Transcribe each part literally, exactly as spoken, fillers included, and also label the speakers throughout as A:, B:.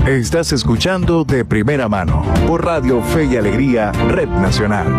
A: Estás escuchando De Primera Mano por Radio Fe y Alegría, Red Nacional.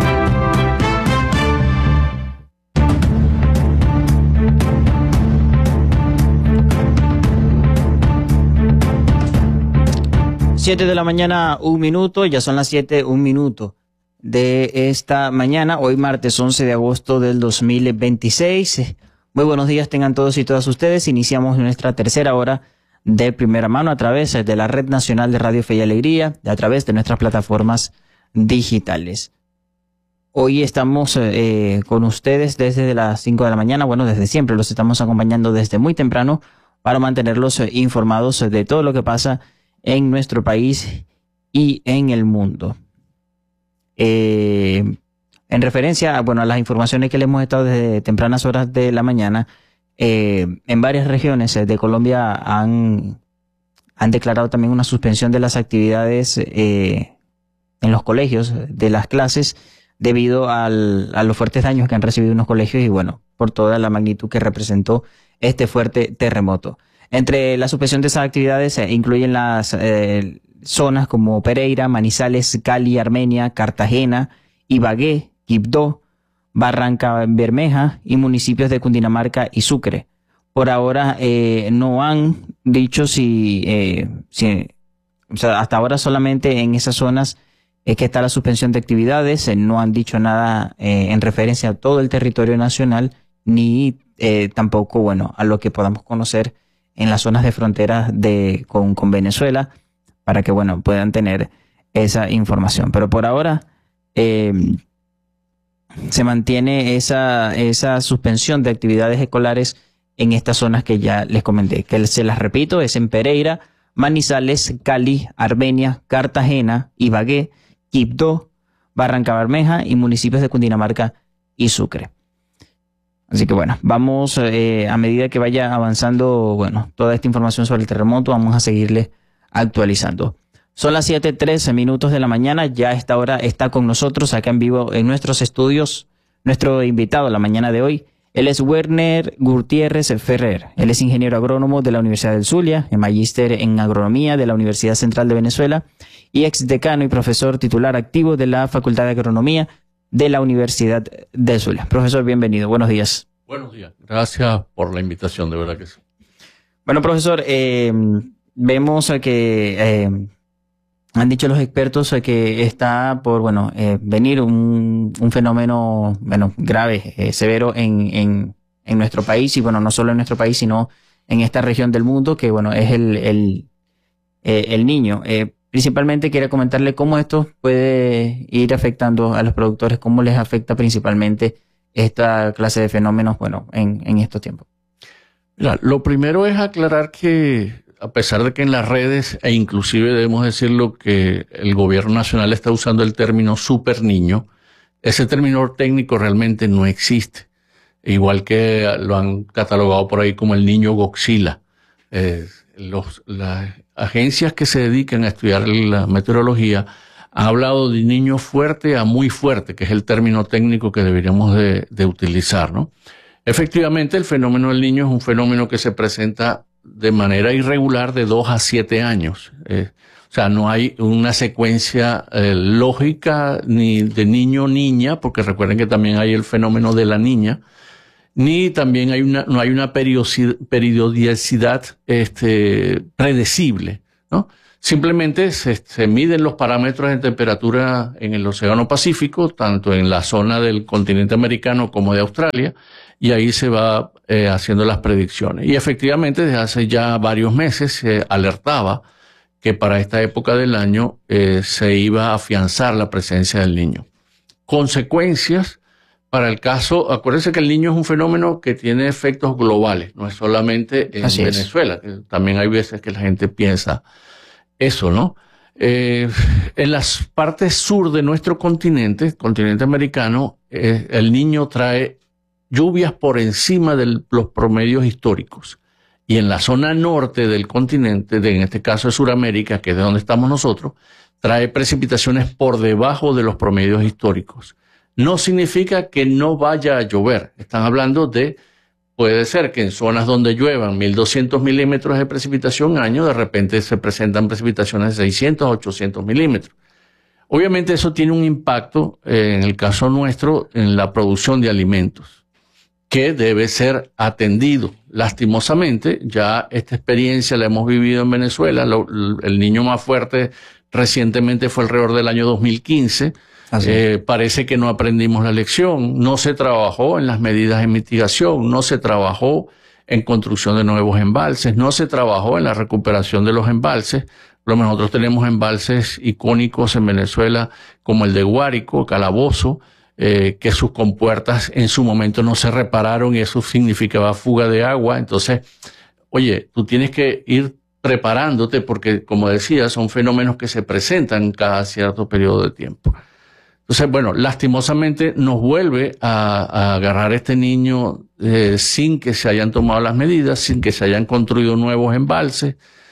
B: Siete de la mañana, un minuto, ya son las siete, un minuto de esta mañana, hoy martes once de agosto del dos mil veintiséis. Muy buenos días tengan todos y todas ustedes. Iniciamos nuestra tercera hora de Primera Mano a través de la Red Nacional de Radio Fe y Alegría, a través de nuestras plataformas digitales. Hoy estamos eh, con ustedes desde las cinco de la mañana, bueno, desde siempre los estamos acompañando desde muy temprano para mantenerlos eh, informados de todo lo que pasa en nuestro país y en el mundo. Eh, en referencia bueno, a las informaciones que le hemos estado desde tempranas horas de la mañana, eh, en varias regiones de Colombia han, han declarado también una suspensión de las actividades eh, en los colegios, de las clases, debido al, a los fuertes daños que han recibido unos colegios y bueno, por toda la magnitud que representó este fuerte terremoto. Entre la suspensión de esas actividades eh, incluyen las eh, zonas como Pereira, Manizales, Cali, Armenia, Cartagena, Ibagué, Quibdó, Barranca Bermeja y municipios de Cundinamarca y Sucre. Por ahora eh, no han dicho si, eh, si, o sea, hasta ahora solamente en esas zonas es que está la suspensión de actividades, eh, no han dicho nada eh, en referencia a todo el territorio nacional, ni eh, tampoco, bueno, a lo que podamos conocer en las zonas de frontera de, con, con Venezuela, para que, bueno, puedan tener esa información. Pero por ahora eh, se mantiene esa, esa suspensión de actividades escolares en estas zonas que ya les comenté, que se las repito, es en Pereira, Manizales, Cali, Armenia, Cartagena, Ibagué, Quibdó, Barranca Bermeja y municipios de Cundinamarca y Sucre. Así que bueno, vamos eh, a medida que vaya avanzando, bueno, toda esta información sobre el terremoto, vamos a seguirle actualizando. Son las siete trece minutos de la mañana, ya a esta hora está con nosotros acá en vivo en nuestros estudios nuestro invitado la mañana de hoy. Él es Werner Gutiérrez Ferrer. Él es ingeniero agrónomo de la Universidad del Zulia, magíster en agronomía de la Universidad Central de Venezuela y ex decano y profesor titular activo de la Facultad de Agronomía de la Universidad del Zulia. Profesor, bienvenido. Buenos días.
C: Buenos días. Gracias por la invitación, de verdad que sí.
B: Bueno, profesor, eh, vemos que eh, han dicho los expertos que está por, bueno, eh, venir un, un fenómeno, bueno, grave, eh, severo en, en, en nuestro país y, bueno, no solo en nuestro país, sino en esta región del mundo que, bueno, es el, el, eh, el niño. Eh, Principalmente quería comentarle cómo esto puede ir afectando a los productores, cómo les afecta principalmente esta clase de fenómenos, bueno, en, en estos tiempos.
C: Mira, lo primero es aclarar que a pesar de que en las redes, e inclusive debemos decirlo que el gobierno nacional está usando el término super niño, ese término técnico realmente no existe. Igual que lo han catalogado por ahí como el niño Godzilla. Eh, los, las agencias que se dedican a estudiar la meteorología han hablado de niño fuerte a muy fuerte, que es el término técnico que deberíamos de, de utilizar, ¿no? Efectivamente, el fenómeno del niño es un fenómeno que se presenta de manera irregular de dos a siete años. Eh, o sea, no hay una secuencia eh, lógica ni de niño-niña, porque recuerden que también hay el fenómeno de la niña, ni también hay una, no hay una periodicidad este, predecible, ¿no? Simplemente se, se miden los parámetros de temperatura en el Océano Pacífico, tanto en la zona del continente americano como de Australia, y ahí se va eh, haciendo las predicciones. Y efectivamente, desde hace ya varios meses se alertaba que para esta época del año eh, se iba a afianzar la presencia del niño. Consecuencias para el caso, acuérdense que el niño es un fenómeno que tiene efectos globales, no es solamente en
B: Así
C: Venezuela, que también hay veces que la gente piensa eso, ¿no? Eh, en las partes sur de nuestro continente, continente americano, eh, el niño trae lluvias por encima de los promedios históricos. Y en la zona norte del continente, de, en este caso de Sudamérica, que es de donde estamos nosotros, trae precipitaciones por debajo de los promedios históricos. No significa que no vaya a llover. Están hablando de puede ser que en zonas donde lluevan mil doscientos milímetros de precipitación año, de repente se presentan precipitaciones de seiscientos a ochocientos milímetros. Obviamente eso tiene un impacto, eh, en el caso nuestro, en la producción de alimentos, que debe ser atendido. Lastimosamente, ya esta experiencia la hemos vivido en Venezuela. Lo, el niño más fuerte recientemente fue alrededor del año dos mil quince. Eh, parece que no aprendimos la lección. No se trabajó en las medidas de mitigación, no se trabajó en construcción de nuevos embalses, no se trabajó en la recuperación de los embalses. Nosotros tenemos embalses icónicos en Venezuela como el de Guárico, Calabozo, eh, que sus compuertas en su momento no se repararon y eso significaba fuga de agua. Entonces, oye, tú tienes que ir preparándote porque, como decía, son fenómenos que se presentan cada cierto periodo de tiempo. Entonces, bueno, lastimosamente nos vuelve a, a agarrar este niño eh, sin que se hayan tomado las medidas, sin que se hayan construido nuevos embalses.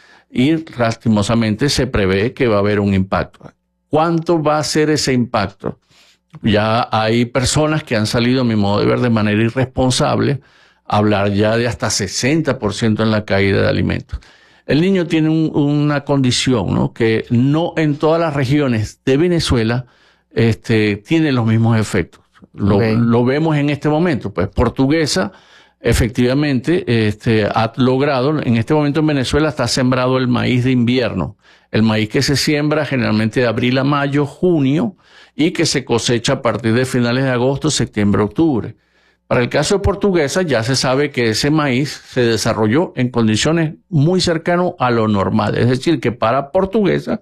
C: Y lastimosamente se prevé que va a haber un impacto. ¿Cuánto va a ser ese impacto? Ya hay personas que han salido, a mi modo de ver, de manera irresponsable, a hablar ya de hasta sesenta por ciento en la caída de alimentos. El niño tiene un, una condición, ¿no? Que no en todas las regiones de Venezuela este, tiene los mismos efectos. Lo, okay. lo vemos en este momento. Pues Portuguesa efectivamente este, ha logrado, en este momento en Venezuela está sembrado el maíz de invierno, el maíz que se siembra generalmente de abril a mayo, junio, y que se cosecha a partir de finales de agosto, septiembre, octubre. Para el caso de Portuguesa ya se sabe que ese maíz se desarrolló en condiciones muy cercanas a lo normal, es decir, que para Portuguesa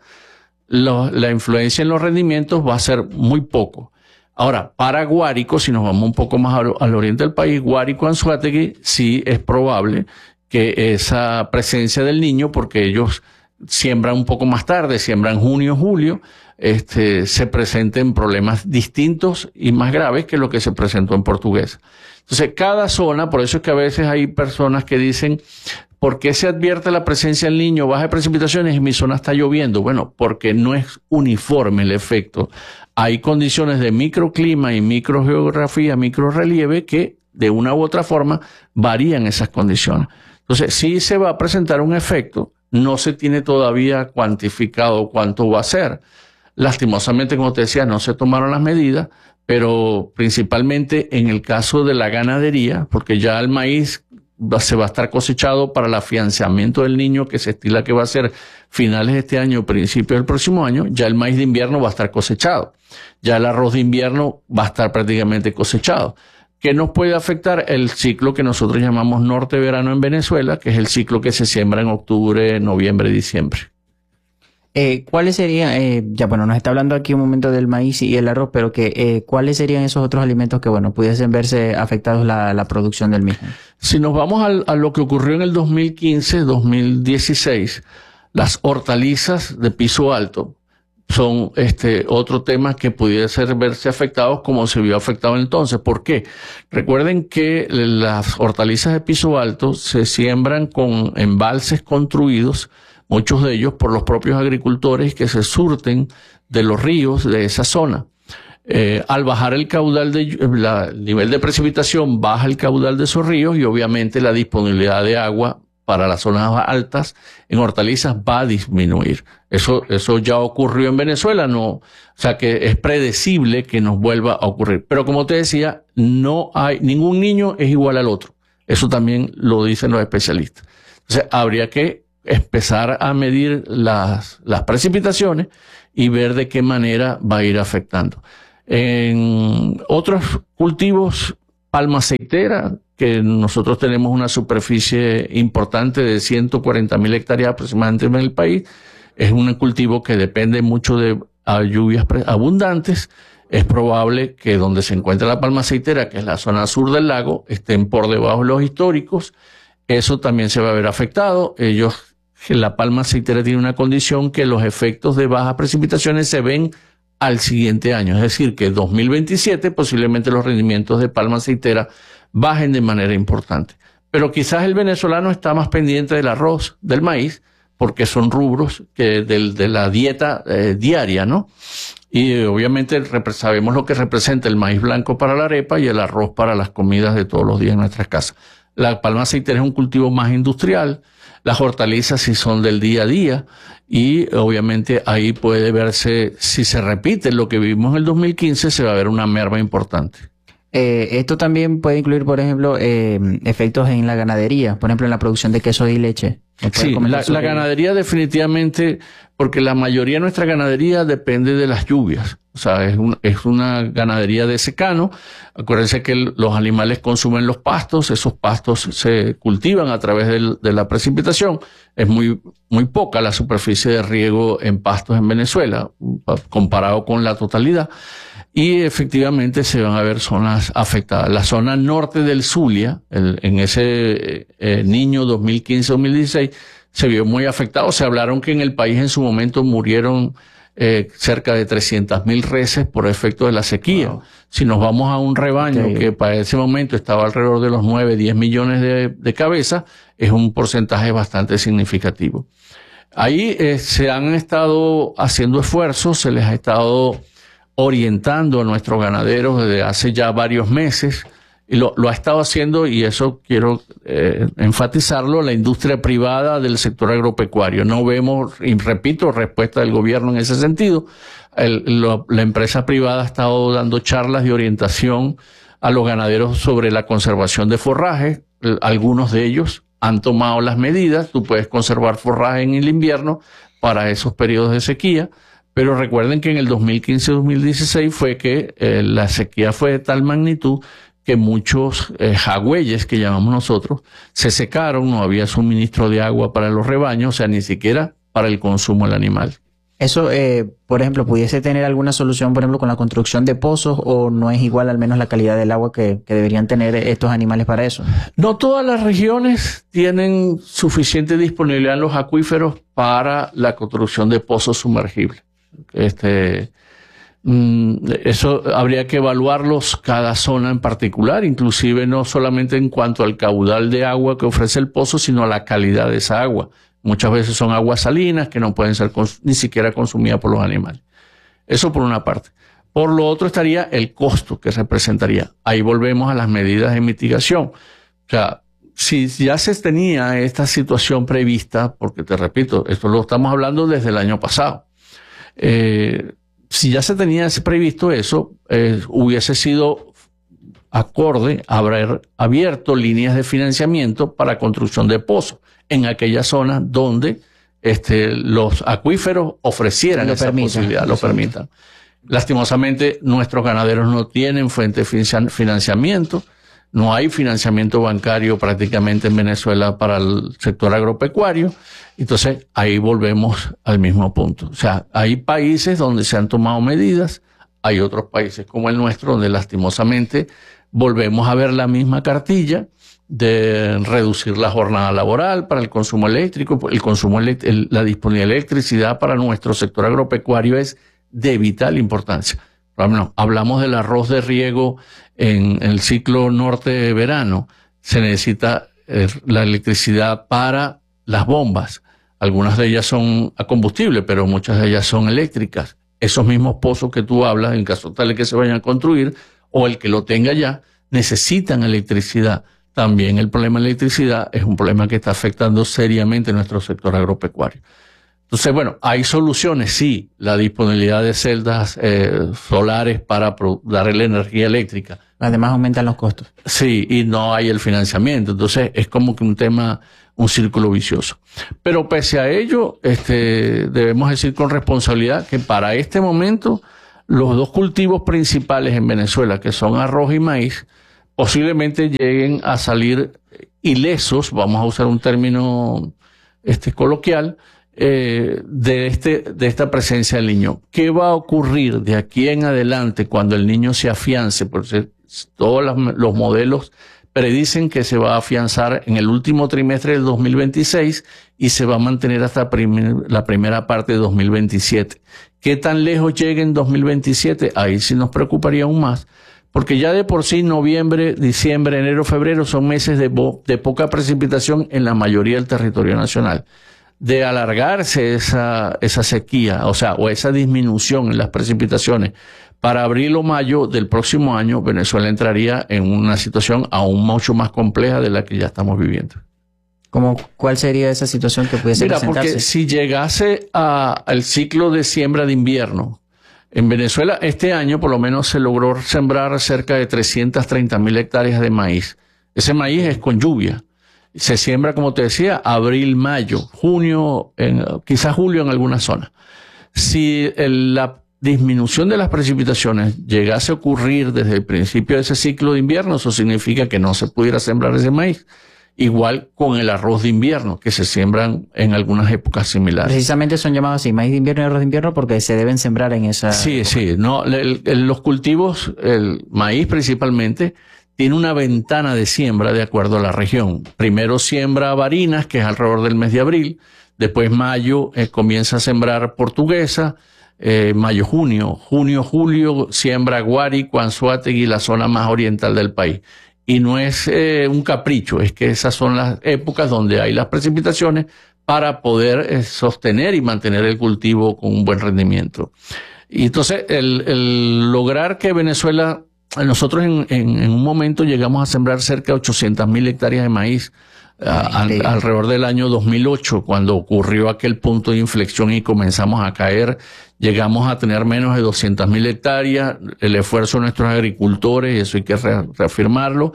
C: lo, la influencia en los rendimientos va a ser muy poco. Ahora, para Guárico, si nos vamos un poco más al, al oriente del país, Guárico, Anzoátegui, sí es probable que esa presencia del niño, porque ellos siembran un poco más tarde, siembran junio, julio, este, se presenten problemas distintos y más graves que lo que se presentó en Portuguesa. Entonces, cada zona, por eso es que a veces hay personas que dicen, ¿por qué se advierte la presencia del niño, baja de precipitaciones y en mi zona está lloviendo? Bueno, porque no es uniforme el efecto. Hay condiciones de microclima y microgeografía, microrelieve que de una u otra forma varían esas condiciones. Entonces, sí se va a presentar un efecto, no se tiene todavía cuantificado cuánto va a ser. Lastimosamente, como te decía, no se tomaron las medidas, pero principalmente en el caso de la ganadería, porque ya el maíz se va a estar cosechado para el afianzamiento del niño, que se estila que va a ser finales de este año, principios del próximo año. Ya el maíz de invierno va a estar cosechado. Ya el arroz de invierno va a estar prácticamente cosechado. ¿Qué nos puede afectar? El ciclo que nosotros llamamos norte-verano en Venezuela, que es el ciclo que se siembra en octubre, noviembre y diciembre.
B: Eh, ¿Cuáles serían, eh, ya bueno, nos está hablando aquí un momento del maíz y el arroz, pero que eh, ¿cuáles serían esos otros alimentos que, bueno, pudiesen verse afectados la, la producción del mismo?
C: Si nos vamos al, a lo que ocurrió en el dos mil quince, dos mil dieciséis, las hortalizas de piso alto son este otro tema que pudiera ser verse afectados como se vio afectado entonces. ¿Por qué? Recuerden que las hortalizas de piso alto se siembran con embalses construidos, muchos de ellos por los propios agricultores que se surten de los ríos de esa zona. Eh, al bajar el caudal, de, la, el nivel de precipitación baja el caudal de esos ríos y obviamente la disponibilidad de agua para las zonas altas en hortalizas va a disminuir. Eso, eso ya ocurrió en Venezuela, no, o sea que es predecible que nos vuelva a ocurrir. Pero como te decía, no hay, ningún niño es igual al otro. Eso también lo dicen los especialistas. Entonces habría que empezar a medir las, las precipitaciones y ver de qué manera va a ir afectando. En otros cultivos, palma aceitera, que nosotros tenemos una superficie importante de ciento cuarenta mil hectáreas aproximadamente en el país, es un cultivo que depende mucho de lluvias abundantes. Es probable que donde se encuentra la palma aceitera, que es la zona sur del lago, estén por debajo de los históricos. Eso también se va a ver afectado. Ellos, la palma aceitera tiene una condición que los efectos de bajas precipitaciones se ven al siguiente año. Es decir, que en dos mil veintisiete posiblemente los rendimientos de palma aceitera bajen de manera importante. Pero quizás el venezolano está más pendiente del arroz, del maíz, porque son rubros que del, de la dieta eh, diaria, ¿no? Y eh, obviamente sabemos lo que representa el maíz blanco para la arepa y el arroz para las comidas de todos los días en nuestras casas. La palma aceitera es un cultivo más industrial. Las hortalizas sí son del día a día y obviamente ahí puede verse, si se repite lo que vimos en el dos mil quince, se va a ver una merma importante.
B: Eh, esto también puede incluir, por ejemplo, eh, efectos en la ganadería, por ejemplo, en la producción de quesos y leche.
C: Sí, la, la ganadería definitivamente, porque la mayoría de nuestra ganadería depende de las lluvias. O sea, es, un, es una ganadería de secano. Acuérdense que el, los animales consumen los pastos, esos pastos se cultivan a través del, de la precipitación. Es muy, muy poca la superficie de riego en pastos en Venezuela, comparado con la totalidad. Y efectivamente se van a ver zonas afectadas. La zona norte del Zulia, el, en ese eh, niño dos mil quince dos mil dieciséis, se vio muy afectado. Se hablaron que en el país en su momento murieron eh, cerca de trescientas mil reses por efecto de la sequía. Wow. Si nos vamos a un rebaño okay. que para ese momento estaba alrededor de los nueve, diez millones de, de cabezas, es un porcentaje bastante significativo. Ahí eh, se han estado haciendo esfuerzos, se les ha estado orientando a nuestros ganaderos desde hace ya varios meses, y lo, lo ha estado haciendo, y eso quiero eh, enfatizarlo, la industria privada del sector agropecuario. No vemos, y repito, respuesta del gobierno en ese sentido. El, lo, la empresa privada ha estado dando charlas de orientación a los ganaderos sobre la conservación de forraje. Algunos de ellos han tomado las medidas. Tú puedes conservar forraje en el invierno para esos periodos de sequía. Pero recuerden que en el dos mil quince dos mil dieciséis fue que eh, la sequía fue de tal magnitud que muchos eh, jagüeyes, que llamamos nosotros, se secaron, no había suministro de agua para los rebaños, o sea, ni siquiera para el consumo del animal.
B: Eso, eh, por ejemplo, ¿pudiese tener alguna solución, por ejemplo, con la construcción de pozos, o no es igual al menos la calidad del agua que, que deberían tener estos animales para eso?
C: No todas las regiones tienen suficiente disponibilidad en los acuíferos para la construcción de pozos sumergibles. Este, eso habría que evaluarlos cada zona en particular, inclusive no solamente en cuanto al caudal de agua que ofrece el pozo, sino a la calidad de esa agua. Muchas veces son aguas salinas que no pueden ser ni siquiera consumidas por los animales. Eso por una parte. Por lo otro estaría el costo que representaría. Ahí volvemos a las medidas de mitigación. O sea, si ya se tenía esta situación prevista, porque te repito, esto lo estamos hablando desde el año pasado. Eh, si ya se tenía previsto eso, eh, hubiese sido acorde haber abierto líneas de financiamiento para construcción de pozos en aquellas zonas donde este, los acuíferos ofrecieran esa permitan, posibilidad, lo sí. permitan. Lastimosamente, nuestros ganaderos no tienen fuente de financiamiento. No hay financiamiento bancario prácticamente en Venezuela para el sector agropecuario. Entonces, ahí volvemos al mismo punto. O sea, hay países donde se han tomado medidas, hay otros países como el nuestro donde lastimosamente volvemos a ver la misma cartilla de reducir la jornada laboral para el consumo eléctrico. El consumo el, la disponibilidad de electricidad para nuestro sector agropecuario es de vital importancia. Bueno, hablamos del arroz de riego en el ciclo norte de verano. Se necesita eh, la electricidad para las bombas. Algunas de ellas son a combustible, pero muchas de ellas son eléctricas. Esos mismos pozos que tú hablas, en caso tal de que se vayan a construir, o el que lo tenga ya, necesitan electricidad. También el problema de electricidad es un problema que está afectando seriamente nuestro sector agropecuario. Entonces, bueno, hay soluciones, sí, la disponibilidad de celdas eh, solares para dar la energía eléctrica.
B: Además aumentan los costos.
C: Sí, y no hay el financiamiento. Entonces, es como que un tema, un círculo vicioso. Pero pese a ello, este, debemos decir con responsabilidad que para este momento, los dos cultivos principales en Venezuela, que son arroz y maíz, posiblemente lleguen a salir ilesos, vamos a usar un término este, coloquial, Eh, de este de esta presencia del niño. ¿Qué va a ocurrir de aquí en adelante cuando el niño se afiance? Porque todos los, los modelos predicen que se va a afianzar en el último trimestre del dos mil veintiséis y se va a mantener hasta primer, la primera parte de dos mil veintisiete. ¿Qué tan lejos llegue en dos mil veintisiete? Ahí sí nos preocuparía aún más, porque ya de por sí noviembre, diciembre, enero, febrero son meses de, de poca precipitación en la mayoría del territorio nacional. de alargarse esa, esa sequía, o sea, o esa disminución en las precipitaciones, para abril o mayo del próximo año, Venezuela entraría en una situación aún mucho más compleja de la que ya estamos viviendo.
B: ¿Cómo, ¿Cuál sería esa situación que pudiese
C: Mira,
B: presentarse?
C: porque si llegase a, al ciclo de siembra de invierno, en Venezuela este año por lo menos se logró sembrar cerca de trescientas treinta mil hectáreas de maíz. Ese maíz es con lluvia. Se siembra, como te decía, abril, mayo, junio, en, quizás julio en algunas zonas. Si el, la disminución de las precipitaciones llegase a ocurrir desde el principio de ese ciclo de invierno, eso significa que no se pudiera sembrar ese maíz. Igual con el arroz de invierno, que se siembran en algunas épocas similares.
B: Precisamente son llamados así, maíz de invierno y arroz de invierno, porque se deben sembrar en esa...
C: Sí,
B: época.
C: sí. No, el, el, los cultivos, el maíz principalmente, tiene una ventana de siembra de acuerdo a la región. Primero siembra Barinas, que es alrededor del mes de abril. Después mayo eh, comienza a sembrar Portuguesa. Eh, mayo, junio. Junio, julio siembra Guárico, Anzoátegui, la zona más oriental del país. Y no es eh, un capricho, es que esas son las épocas donde hay las precipitaciones para poder eh, sostener y mantener el cultivo con un buen rendimiento. Y entonces, el, el lograr que Venezuela, nosotros en, en, en un momento llegamos a sembrar cerca de ochocientas mil hectáreas de maíz a, a, alrededor del año dos mil ocho, cuando ocurrió aquel punto de inflexión y comenzamos a caer. Llegamos a tener menos de doscientas mil hectáreas. El esfuerzo de nuestros agricultores, y eso hay que re reafirmarlo,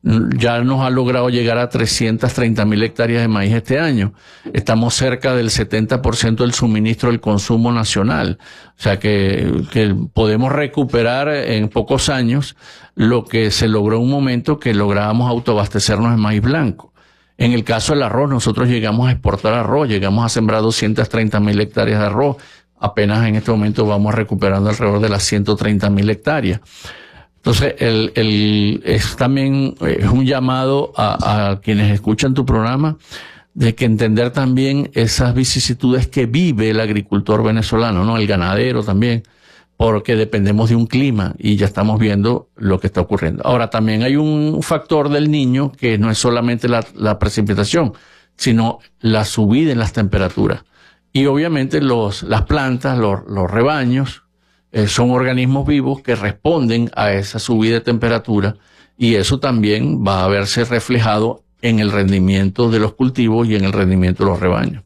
C: ya nos ha logrado llegar a trescientas treinta mil hectáreas de maíz este año. Estamos cerca del setenta por ciento del suministro del consumo nacional. O sea que, que podemos recuperar en pocos años lo que se logró en un momento que lográbamos autoabastecernos de maíz blanco. En el caso del arroz, nosotros llegamos a exportar arroz, llegamos a sembrar doscientas treinta mil hectáreas de arroz. Apenas en este momento vamos recuperando alrededor de las ciento treinta mil hectáreas. Entonces, el, el, es también es un llamado a, a quienes escuchan tu programa de que entender también esas vicisitudes que vive el agricultor venezolano, ¿no? El ganadero también, porque dependemos de un clima y ya estamos viendo lo que está ocurriendo. Ahora, también hay un factor del Niño que no es solamente la, la precipitación, sino la subida en las temperaturas. Y obviamente los, las plantas, los, los rebaños, eh, son organismos vivos que responden a esa subida de temperatura y eso también va a verse reflejado en el rendimiento de los cultivos y en el rendimiento de los rebaños.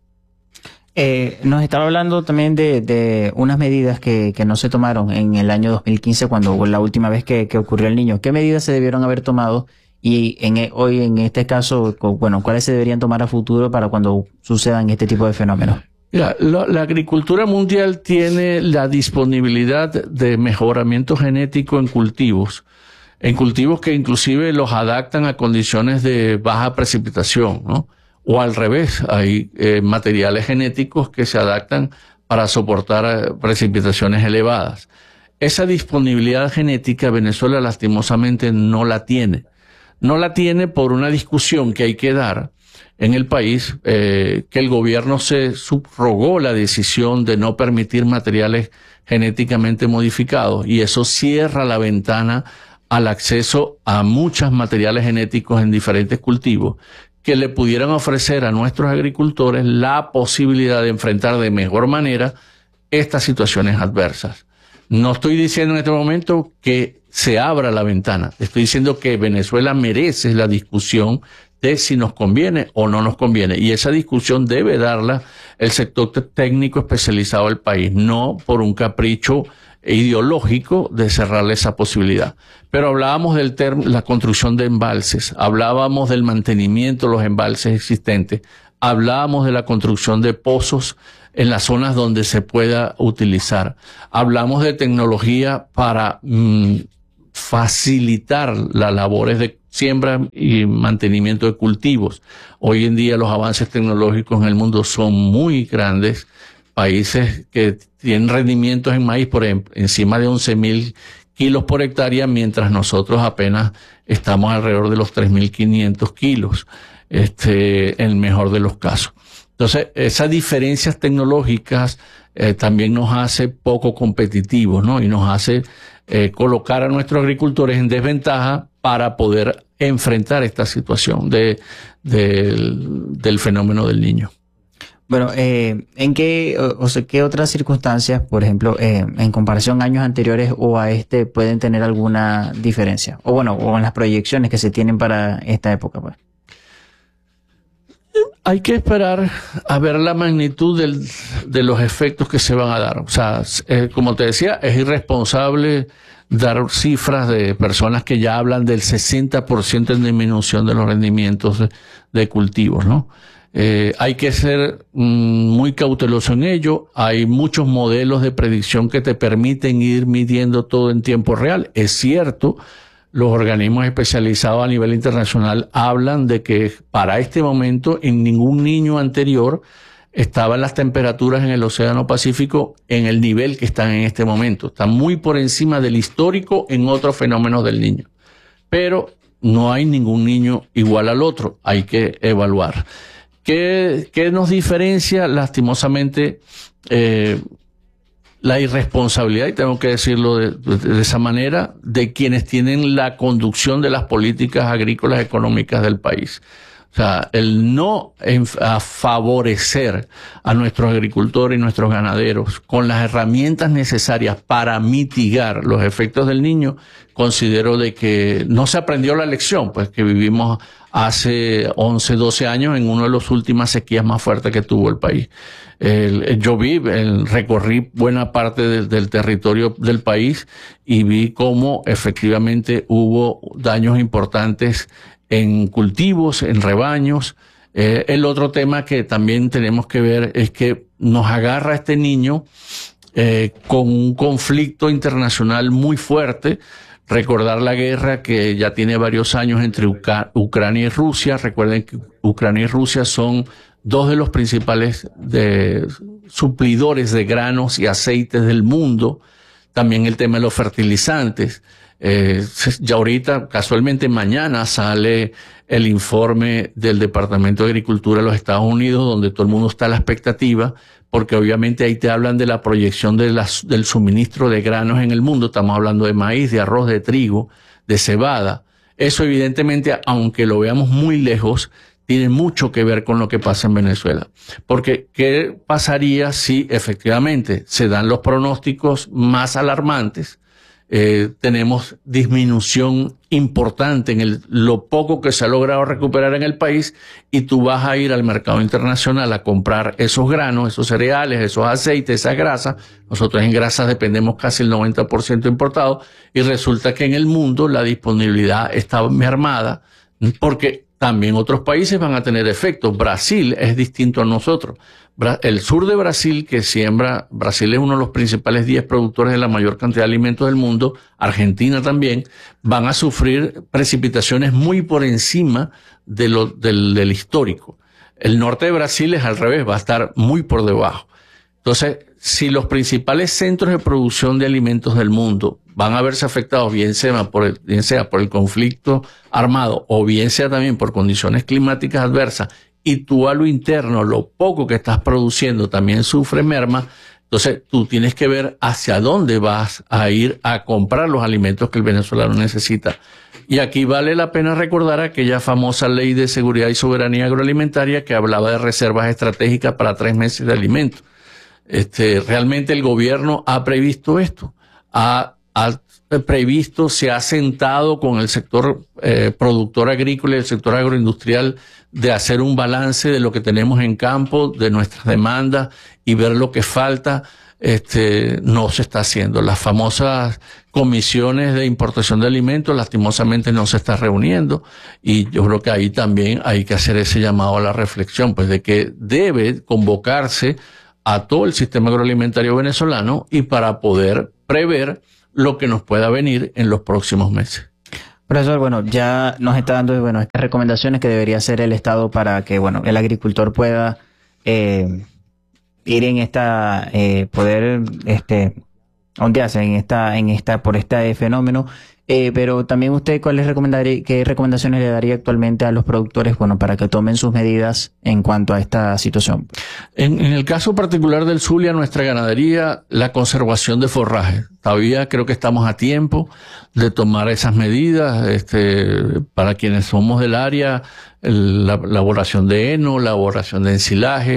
B: Eh, nos estaba hablando también de, de unas medidas que, que no se tomaron en el año dos mil quince, cuando la última vez que, que ocurrió el Niño. ¿Qué medidas se debieron haber tomado? Y en, hoy, en este caso, bueno, ¿cuáles se deberían tomar a futuro para cuando sucedan este tipo de fenómenos?
C: Mira, la, la agricultura mundial tiene la disponibilidad de mejoramiento genético en cultivos, en cultivos que inclusive los adaptan a condiciones de baja precipitación, ¿no? O al revés, hay eh, materiales genéticos que se adaptan para soportar eh, precipitaciones elevadas. Esa disponibilidad genética Venezuela lastimosamente no la tiene. No la tiene por una discusión que hay que dar en el país, eh, que el gobierno se subrogó la decisión de no permitir materiales genéticamente modificados y eso cierra la ventana al acceso a muchos materiales genéticos en diferentes cultivos que le pudieran ofrecer a nuestros agricultores la posibilidad de enfrentar de mejor manera estas situaciones adversas. No estoy diciendo en este momento que se abra la ventana, estoy diciendo que Venezuela merece la discusión de si nos conviene o no nos conviene. Y esa discusión debe darla el sector técnico especializado del país, no por un capricho ideológico de cerrarle esa posibilidad. Pero hablábamos del term- la construcción de embalses, hablábamos del mantenimiento de los embalses existentes, hablábamos de la construcción de pozos en las zonas donde se pueda utilizar, hablamos de tecnología para mmm, facilitar las labores de siembra y mantenimiento de cultivos. Hoy en día los avances tecnológicos en el mundo son muy grandes. Países que tienen rendimientos en maíz por ejemplo, encima de once mil kilos por hectárea, mientras nosotros apenas estamos alrededor de los tres mil quinientos kilos, este, en el mejor de los casos. Entonces, esas diferencias tecnológicas eh, también nos hace poco competitivos, ¿no? Y nos hace eh, colocar a nuestros agricultores en desventaja para poder enfrentar esta situación de, de, del fenómeno del Niño.
B: Bueno, eh, ¿en qué, o, o sea, qué otras circunstancias, por ejemplo, eh, en comparación a años anteriores o a este, pueden tener alguna diferencia? O bueno, o en las proyecciones que se tienen para esta época, pues.
C: Hay que esperar a ver la magnitud del, de los efectos que se van a dar. O sea, eh, como te decía, es irresponsable dar cifras de personas que ya hablan del sesenta por ciento en disminución de los rendimientos de, de cultivos, ¿no? Eh, hay que ser mm, muy cauteloso en ello. Hay muchos modelos de predicción que te permiten ir midiendo todo en tiempo real. Es cierto, los organismos especializados a nivel internacional hablan de que para este momento en ningún niño anterior estaban las temperaturas en el Océano Pacífico en el nivel que están en este momento. Están muy por encima del histórico en otros fenómenos del niño. Pero no hay ningún niño igual al otro. Hay que evaluar. ¿Qué, qué nos diferencia? Lastimosamente, eh, la irresponsabilidad, y tengo que decirlo de, de, de esa manera, de quienes tienen la conducción de las políticas agrícolas económicas del país. O sea, el no en, a favorecer a nuestros agricultores y nuestros ganaderos con las herramientas necesarias para mitigar los efectos del niño, considero de que no se aprendió la lección, pues que vivimos hace once, doce años en una de las últimas sequías más fuertes que tuvo el país. El, yo vi, el, recorrí buena parte de, del territorio del país y vi cómo efectivamente hubo daños importantes en cultivos, en rebaños. Eh, el otro tema que también tenemos que ver es que nos agarra este niño eh, con un conflicto internacional muy fuerte. Recordar la guerra que ya tiene varios años entre Uca- Ucrania y Rusia. Recuerden que Ucrania y Rusia son dos de los principales de, suplidores de granos y aceites del mundo. También el tema de los fertilizantes. Eh, ya ahorita, casualmente mañana, sale el informe del Departamento de Agricultura de los Estados Unidos, donde todo el mundo está a la expectativa, porque obviamente ahí te hablan de la proyección de las, del suministro de granos en el mundo. Estamos hablando de maíz, de arroz, de trigo, de cebada. Eso evidentemente, aunque lo veamos muy lejos, tiene mucho que ver con lo que pasa en Venezuela. Porque, ¿qué pasaría si efectivamente se dan los pronósticos más alarmantes? Eh, tenemos disminución importante en el, lo poco que se ha logrado recuperar en el país, y tú vas a ir al mercado internacional a comprar esos granos, esos cereales, esos aceites, esa grasa. Nosotros en grasas dependemos casi el noventa por ciento importado, y resulta que en el mundo la disponibilidad está mermada, porque también otros países van a tener efectos. Brasil es distinto a nosotros. El sur de Brasil, que siembra, Brasil es uno de los principales diez productores de la mayor cantidad de alimentos del mundo, Argentina también, van a sufrir precipitaciones muy por encima de lo, del, del histórico. El norte de Brasil es al revés, va a estar muy por debajo. Entonces, si los principales centros de producción de alimentos del mundo van a verse afectados, bien sea por el, bien sea por el conflicto armado o bien sea también por condiciones climáticas adversas, y tú a lo interno, lo poco que estás produciendo también sufre merma, entonces tú tienes que ver hacia dónde vas a ir a comprar los alimentos que el venezolano necesita. Y aquí vale la pena recordar aquella famosa Ley de Seguridad y Soberanía Agroalimentaria que hablaba de reservas estratégicas para tres meses de alimentos. Este, realmente el gobierno ha previsto esto, ha, ha previsto, se ha sentado con el sector eh, productor agrícola y el sector agroindustrial de hacer un balance de lo que tenemos en campo, de nuestras demandas y ver lo que falta. Este, no se está haciendo. Las famosas comisiones de importación de alimentos lastimosamente no se está reuniendo, y yo creo que ahí también hay que hacer ese llamado a la reflexión, pues de que debe convocarse a todo el sistema agroalimentario venezolano y para poder prever lo que nos pueda venir en los próximos meses.
B: Profesor, bueno, ya nos está dando, bueno, estas recomendaciones que debería hacer el Estado para que, bueno, el agricultor pueda eh, ir en esta, eh, poder, este, ondearse en esta, en esta, por este fenómeno. Eh, pero también usted, ¿cuáles recomendaría, qué recomendaciones le daría actualmente a los productores, bueno, para que tomen sus medidas en cuanto a esta situación?
C: En, en el caso particular del Zulia, nuestra ganadería, la conservación de forraje. Todavía creo que estamos a tiempo de tomar esas medidas. Este, para quienes somos del área, el, la elaboración de heno, la elaboración de ensilaje,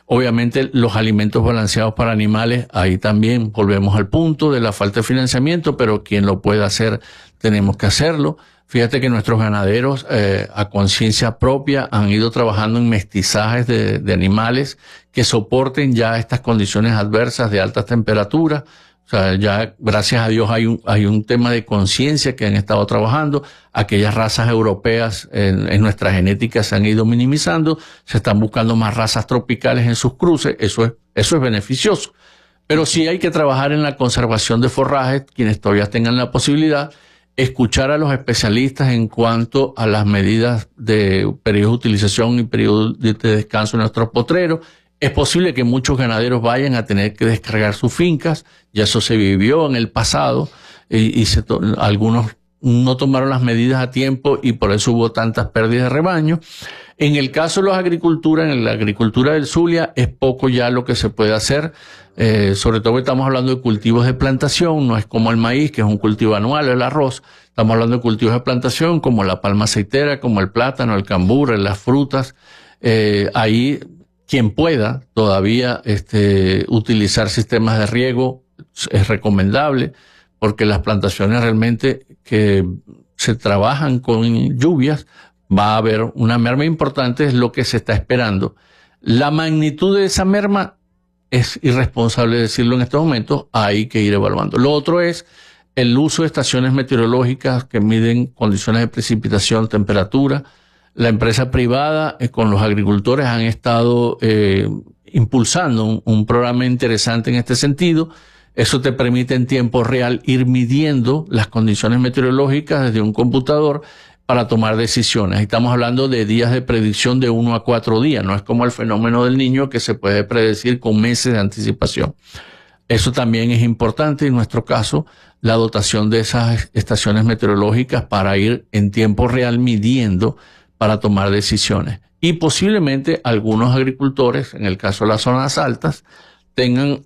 C: Obviamente los alimentos balanceados para animales, ahí también volvemos al punto de la falta de financiamiento, pero quien lo pueda hacer, tenemos que hacerlo. Fíjate que nuestros ganaderos eh, a conciencia propia han ido trabajando en mestizajes de, de animales que soporten ya estas condiciones adversas de altas temperaturas. O sea, ya gracias a Dios hay un, hay un tema de conciencia que han estado trabajando. Aquellas razas europeas en, en nuestra genética se han ido minimizando. Se están buscando más razas tropicales en sus cruces. Eso es, eso es beneficioso. Pero sí hay que trabajar en la conservación de forrajes, quienes todavía tengan la posibilidad, escuchar a los especialistas en cuanto a las medidas de periodo de utilización y periodo de descanso en nuestros potreros. Es posible que muchos ganaderos vayan a tener que descargar sus fincas, ya eso se vivió en el pasado, y, y se to- algunos no tomaron las medidas a tiempo y por eso hubo tantas pérdidas de rebaño. En el caso de la agricultura, en la agricultura del Zulia, es poco ya lo que se puede hacer, eh, sobre todo estamos hablando de cultivos de plantación, no es como el maíz, que es un cultivo anual, el arroz. Estamos hablando de cultivos de plantación como la palma aceitera, como el plátano, el cambur, las frutas. Eh, ahí quien pueda todavía este, utilizar sistemas de riego es recomendable, porque las plantaciones realmente que se trabajan con lluvias, va a haber una merma importante, es lo que se está esperando. La magnitud de esa merma es irresponsable decirlo en estos momentos, hay que ir evaluando. Lo otro es el uso de estaciones meteorológicas que miden condiciones de precipitación, temperatura. La empresa privada eh, con los agricultores han estado eh, impulsando un, un programa interesante en este sentido. Eso te permite en tiempo real ir midiendo las condiciones meteorológicas desde un computador para tomar decisiones. Estamos hablando de días de predicción de uno a cuatro días. No es como el fenómeno del Niño que se puede predecir con meses de anticipación. Eso también es importante en nuestro caso, la dotación de esas estaciones meteorológicas para ir en tiempo real midiendo para tomar decisiones. Y posiblemente algunos agricultores, en el caso de las zonas altas, tengan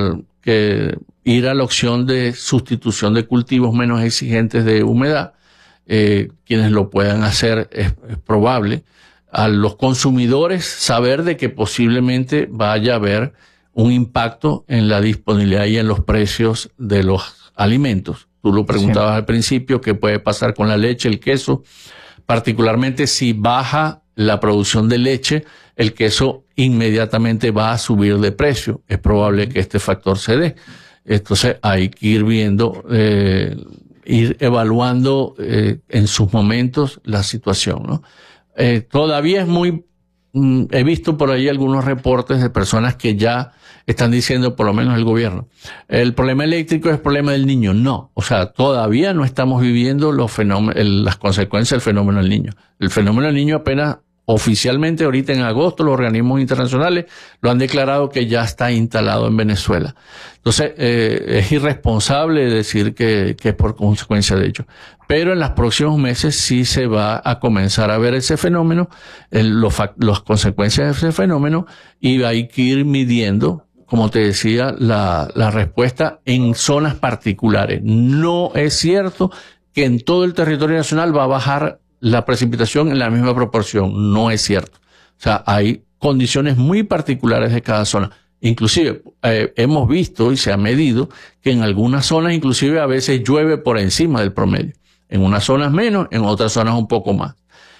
C: que ir a la opción de sustitución de cultivos menos exigentes de humedad. Eh, quienes lo puedan hacer es, es probable. A los consumidores saber de que posiblemente vaya a haber un impacto en la disponibilidad y en los precios de los alimentos. Tú lo preguntabas sí. al principio, ¿qué puede pasar con la leche, el queso? Particularmente si baja la producción de leche, el queso inmediatamente va a subir de precio. Es probable que este factor se dé. Entonces hay que ir viendo, eh, ir evaluando eh, en sus momentos la situación, ¿no? Eh, todavía es muy... Mm, he visto por ahí algunos reportes de personas que ya están diciendo, por lo menos el gobierno, el problema eléctrico es el problema del Niño. No, o sea, todavía no estamos viviendo los fenómenos, el, las consecuencias del fenómeno del Niño. El fenómeno del Niño apenas oficialmente ahorita en agosto los organismos internacionales lo han declarado que ya está instalado en Venezuela. Entonces, eh, es irresponsable decir que, que es por consecuencia de ello. Pero en los próximos meses sí se va a comenzar a ver ese fenómeno, el, los, las consecuencias de ese fenómeno, y hay que ir midiendo, como te decía, la, la respuesta en zonas particulares. No es cierto que en todo el territorio nacional va a bajar la precipitación en la misma proporción. No es cierto. O sea, hay condiciones muy particulares de cada zona. Inclusive, eh, hemos visto y se ha medido que en algunas zonas inclusive a veces llueve por encima del promedio. En unas zonas menos, en otras zonas un poco más.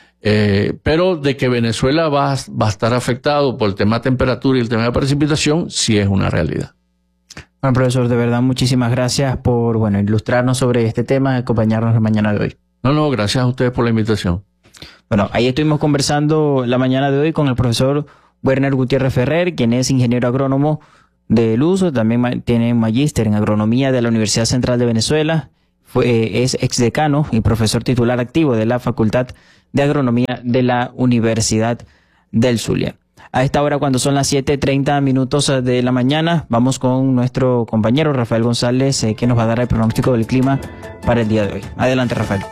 C: Eh, pero de que Venezuela va, va a estar afectado por el tema de temperatura y el tema de precipitación, sí es una realidad.
B: Bueno, profesor, de verdad, muchísimas gracias por, bueno, ilustrarnos sobre este tema y acompañarnos la mañana de hoy.
C: No, no, gracias a ustedes por la invitación.
B: Bueno, ahí estuvimos conversando la mañana de hoy con el profesor Werner Gutiérrez Ferrer, quien es ingeniero agrónomo de Luz, también tiene un magíster en agronomía de la Universidad Central de Venezuela, fue, es exdecano y profesor titular activo de la Facultad de Agronomía de la Universidad del Zulia. A esta hora, cuando son las siete treinta minutos de la mañana, vamos con nuestro compañero Rafael González, eh, que nos va a dar el pronóstico del clima para el día de hoy. Adelante, Rafael.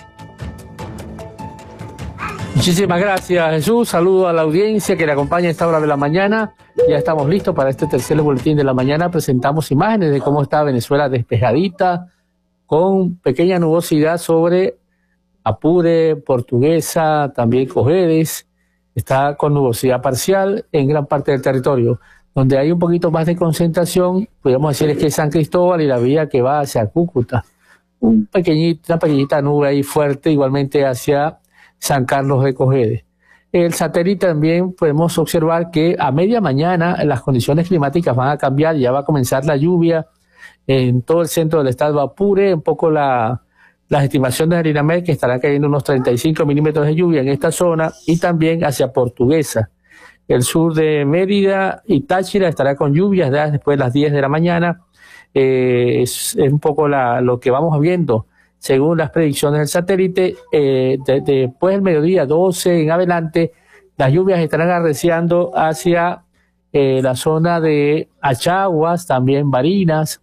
D: Muchísimas gracias, Jesús. Saludo a la audiencia que le acompaña a esta hora de la mañana. Ya estamos listos para este tercer boletín de la mañana. Presentamos imágenes de cómo está Venezuela despejadita, con pequeña nubosidad sobre Apure, Portuguesa, también Cojedes. está con nubosidad parcial en gran parte del territorio. Donde hay un poquito más de concentración, podríamos decir, es que San Cristóbal y la vía que va hacia Cúcuta. Un pequeñito, una pequeñita nube ahí fuerte, igualmente hacia San Carlos de Cojedes. El satélite también podemos observar que a media mañana las condiciones climáticas van a cambiar, ya va a comenzar la lluvia en todo el centro del estado Apure, un poco la, las estimaciones del INAMED que estarán cayendo unos treinta y cinco milímetros de lluvia en esta zona y también hacia Portuguesa. El sur de Mérida y Táchira estará con lluvias ya después de las diez de la mañana. Eh, es, es un poco la, lo que vamos viendo según las predicciones del satélite. Eh, de, de, después del mediodía doce en adelante, las lluvias estarán arreciando hacia eh, la zona de Achaguas, también Barinas.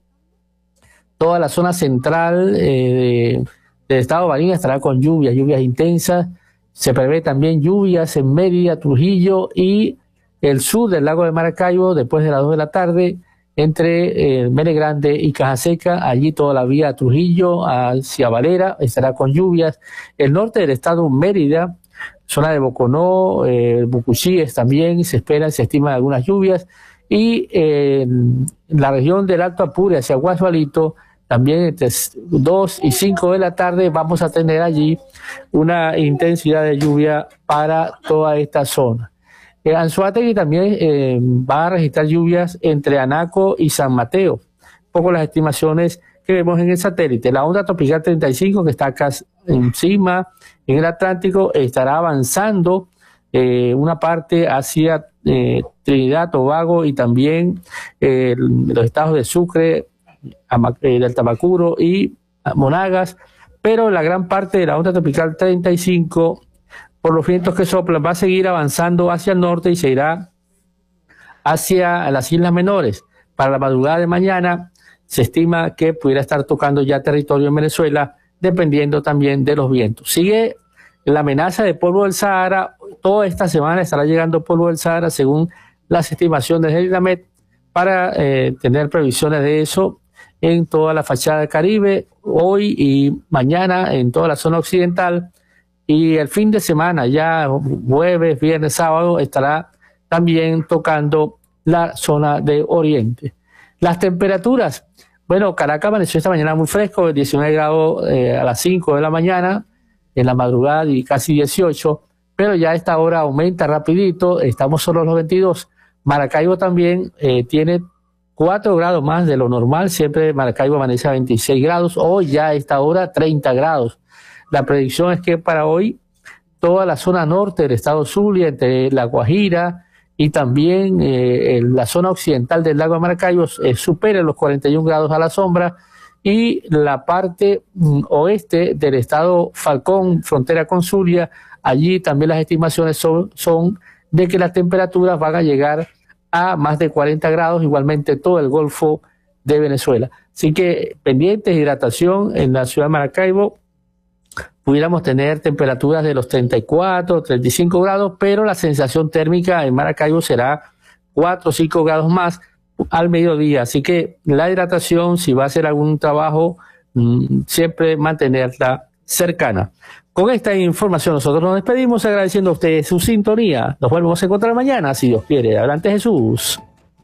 D: Toda la zona central eh, de, del estado de Barinas estará con lluvias, lluvias intensas. Se prevé también lluvias en Mérida, Trujillo y el sur del lago de Maracaibo después de las dos de la tarde entre eh, Mene Grande y Caja Seca. Allí toda la vía Trujillo hacia Valera estará con lluvias. El norte del estado Mérida, zona de Boconó, eh, Bucuchíes también se esperan, se estiman algunas lluvias. Y eh, en la región del Alto Apure hacia Guasualito, también entre dos y cinco de la tarde vamos a tener allí una intensidad de lluvia para toda esta zona. Eh, Anzoátegui también eh, va a registrar lluvias entre Anaco y San Mateo. Un poco las estimaciones que vemos en el satélite. La onda tropical treinta y cinco que está acá encima en el Atlántico estará avanzando eh, una parte hacia eh, Trinidad, Tobago y también eh, los estados de Sucre, del Tamacuro y Monagas, pero la gran parte de la onda tropical treinta y cinco, por los vientos que soplan, va a seguir avanzando hacia el norte y se irá hacia las Islas Menores. Para la madrugada de mañana se estima que pudiera estar tocando ya territorio en Venezuela, dependiendo también de los vientos. Sigue la amenaza de polvo del Sahara. Toda esta semana estará llegando polvo del Sahara según las estimaciones del INAMED para eh, tener previsiones de eso en toda la fachada del Caribe, hoy y mañana en toda la zona occidental, y el fin de semana, ya jueves, viernes, sábado, estará también tocando la zona de Oriente. Las temperaturas, bueno, Caracas amaneció esta mañana muy fresco, diecinueve grados eh, a las cinco de la mañana, en la madrugada y casi dieciocho, pero ya a esta hora aumenta rapidito, estamos solo a los veintidós. Maracaibo también eh, tiene cuatro grados más de lo normal, siempre Maracaibo amanece a veintiséis grados, hoy ya a esta hora treinta grados. La predicción es que para hoy toda la zona norte del estado Zulia, entre La Guajira y también eh, en la zona occidental del lago de Maracaibo eh, supere los cuarenta y un grados a la sombra, y la parte mm, oeste del estado Falcón, frontera con Zulia, allí también las estimaciones son, son de que las temperaturas van a llegar a más de cuarenta grados, igualmente todo el Golfo de Venezuela. Así que pendientes de hidratación en la ciudad de Maracaibo, pudiéramos tener temperaturas de los treinta y cuatro, treinta y cinco grados, pero la sensación térmica en Maracaibo será cuatro o cinco grados más al mediodía. Así que la hidratación, si va a hacer algún trabajo, mmm, siempre mantenerla cercana. Con esta información nosotros nos despedimos agradeciendo a ustedes su sintonía. Nos volvemos a encontrar mañana, si Dios quiere. Adelante, Jesús.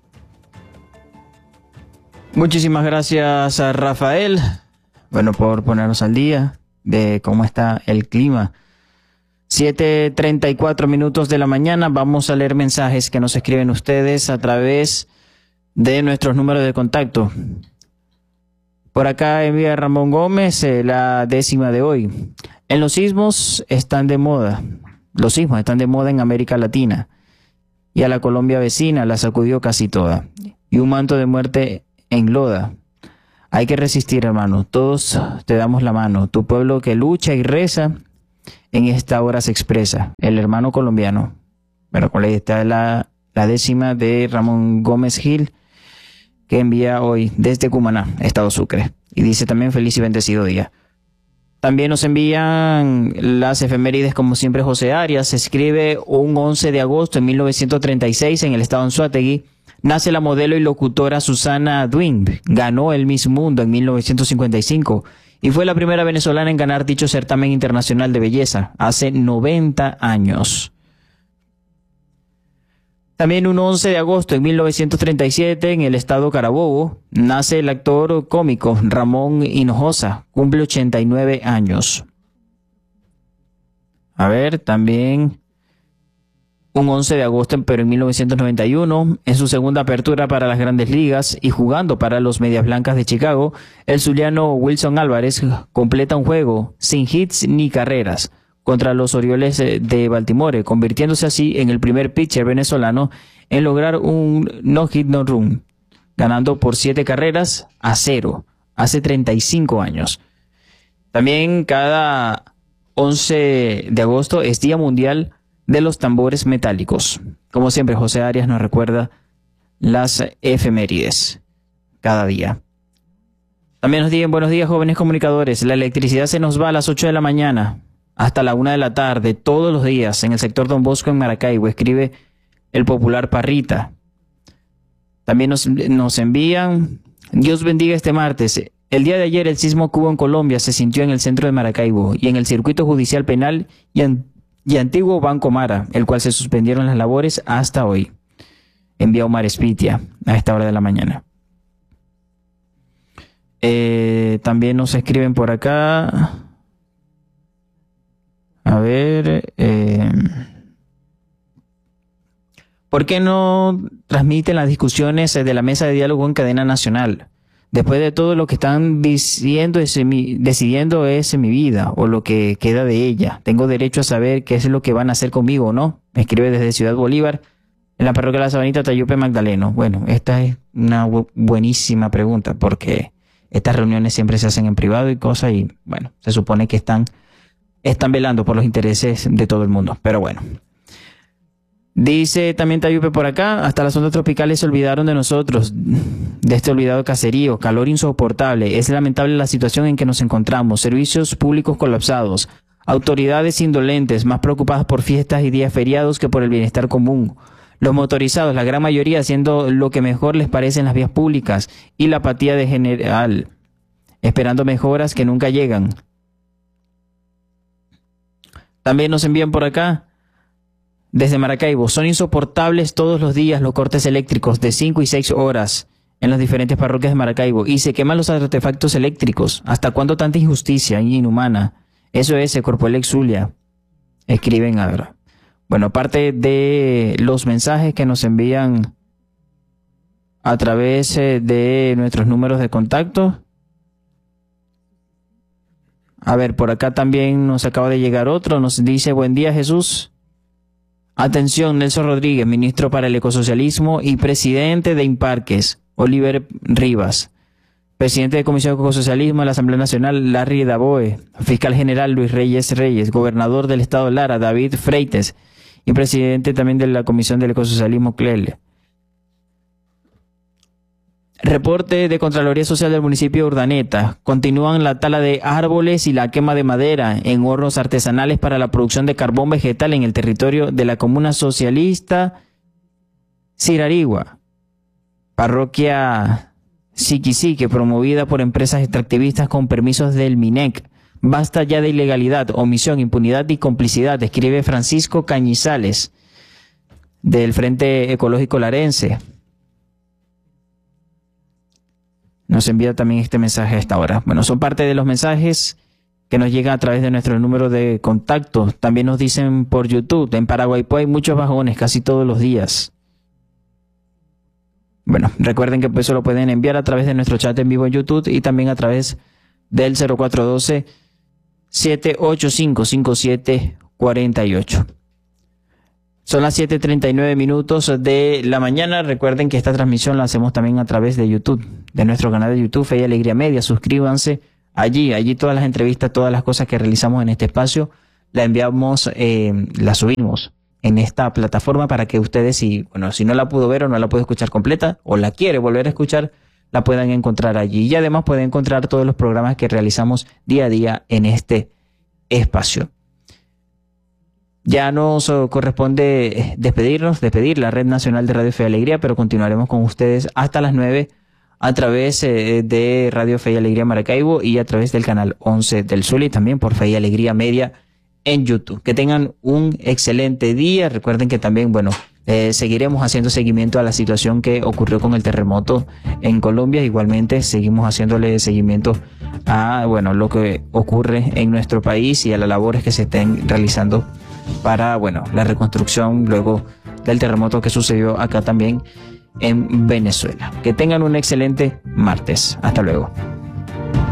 B: Muchísimas gracias a Rafael, bueno, por ponernos al día de cómo está el clima. siete treinta y cuatro minutos de la mañana. Vamos a leer mensajes que nos escriben ustedes a través de nuestros números de contacto. Por acá envía Ramón Gómez eh, la décima de hoy. En los sismos están de moda. Los sismos están de moda en América Latina. Y a la Colombia vecina la sacudió casi toda. Y un manto de muerte engloda. Hay que resistir, hermano. Todos te damos la mano. Tu pueblo que lucha y reza, en esta hora se expresa. El hermano colombiano. Bueno, con ahí está la, la décima de Ramón Gómez Gil, que envía hoy desde Cumaná, Estado Sucre. Y dice también feliz y bendecido día. También nos envían las efemérides, como siempre, José Arias. Escribe un once de agosto de mil novecientos treinta y seis en el estado Anzoátegui. Nace la modelo y locutora Susana Dwing. Ganó el Miss Mundo en mil novecientos cincuenta y cinco y fue la primera venezolana en ganar dicho certamen internacional de belleza hace noventa años. También un once de agosto de mil novecientos treinta y siete en el estado Carabobo nace el actor cómico Ramón Hinojosa, cumple ochenta y nueve años. A ver, también un once de agosto, pero en mil novecientos noventa y uno, en su segunda apertura para las Grandes Ligas y jugando para los Medias Blancas de Chicago, el zuliano Wilson Álvarez completa un juego sin hits ni carreras contra los Orioles de Baltimore, convirtiéndose así en el primer pitcher venezolano en lograr un no-hit no-run, ganando por siete carreras a cero, hace treinta y cinco años. También cada once de agosto es Día Mundial de los Tambores Metálicos. Como siempre, José Arias nos recuerda las efemérides cada día. También nos dicen buenos días, jóvenes comunicadores. La electricidad se nos va a las ocho de la mañana hasta la una de la tarde, todos los días, en el sector Don Bosco, en Maracaibo, escribe el popular Parrita. También nos, nos envían, Dios bendiga este martes. El día de ayer el sismo que hubo en Colombia se sintió en el centro de Maracaibo y en el circuito judicial penal y, an, y antiguo Banco Mara, el cual se suspendieron las labores hasta hoy. Envía Omar Espitia a esta hora de la mañana. Eh, también nos escriben por acá. A ver, eh, ¿por qué no transmiten las discusiones de la mesa de diálogo en cadena nacional? Después de todo lo que están diciendo es mi, decidiendo es mi vida o lo que queda de ella. Tengo derecho a saber qué es lo que van a hacer conmigo o no. Me escribe desde Ciudad Bolívar, en la parroquia de la Sabanita, Tayupe Magdaleno. Bueno, esta es una bu buenísima pregunta porque estas reuniones siempre se hacen en privado y cosas y bueno, se supone que están... Están velando por los intereses de todo el mundo, pero bueno. Dice también Tayupe por acá, hasta las ondas tropicales se olvidaron de nosotros, de este olvidado caserío, calor insoportable. Es lamentable la situación en que nos encontramos, servicios públicos colapsados, autoridades indolentes, más preocupadas por fiestas y días feriados que por el bienestar común. Los motorizados, la gran mayoría haciendo lo que mejor les parece en las vías públicas y la apatía de general, esperando mejoras que nunca llegan. También nos envían por acá, desde Maracaibo, son insoportables todos los días los cortes eléctricos de cinco y seis horas en las diferentes parroquias de Maracaibo y se queman los artefactos eléctricos. ¿Hasta cuándo tanta injusticia inhumana? Eso es el Corpoelec Zulia. Escriben ahora. Bueno, aparte de los mensajes que nos envían a través de nuestros números de contacto. A ver, por acá también nos acaba de llegar otro, nos dice, buen día Jesús. Atención, Nelson Rodríguez, ministro para el ecosocialismo y presidente de Imparques, Oliver Rivas. Presidente de Comisión de Ecosocialismo de la Asamblea Nacional, Larry Daboe. Fiscal General, Luis Reyes Reyes. Gobernador del Estado Lara, David Freites. Y presidente también de la Comisión del Ecosocialismo, Clele. Reporte de Contraloría Social del municipio de Urdaneta. Continúan la tala de árboles y la quema de madera en hornos artesanales para la producción de carbón vegetal en el territorio de la comuna socialista Sirarigua. Parroquia Siquisique, promovida por empresas extractivistas con permisos del MINEC. Basta ya de ilegalidad, omisión, impunidad y complicidad, escribe Francisco Cañizales, del Frente Ecológico Larense. Nos envía también este mensaje a esta hora. Bueno, son parte de los mensajes que nos llegan a través de nuestro número de contacto. También nos dicen por YouTube, en Paraguaipó hay muchos bajones casi todos los días. Bueno, recuerden que eso lo pueden enviar a través de nuestro chat en vivo en YouTube y también a través del cero cuatro uno dos, siete ocho cinco, cinco siete cuatro ocho. Son las siete treinta y nueve minutos de la mañana. Recuerden que esta transmisión la hacemos también a través de YouTube, de nuestro canal de YouTube, Fe y Alegría Media. Suscríbanse allí, allí todas las entrevistas, todas las cosas que realizamos en este espacio, la enviamos, eh, la subimos en esta plataforma para que ustedes, si, bueno, si no la pudo ver o no la pudo escuchar completa o la quiere volver a escuchar, la puedan encontrar allí. Y además pueden encontrar todos los programas que realizamos día a día en este espacio. Ya nos corresponde despedirnos, despedir la Red Nacional de Radio Fe y Alegría, pero continuaremos con ustedes hasta las nueve a través de Radio Fe y Alegría Maracaibo y a través del canal once del Zulia y también por Fe y Alegría Media en YouTube. Que tengan un excelente día. Recuerden que también, bueno, Eh, seguiremos haciendo seguimiento a la situación que ocurrió con el terremoto en Colombia. Igualmente seguimos haciéndole seguimiento a bueno lo que ocurre en nuestro país y a las labores que se estén realizando para bueno la reconstrucción luego del terremoto que sucedió acá también en Venezuela. Que tengan un excelente martes. Hasta luego.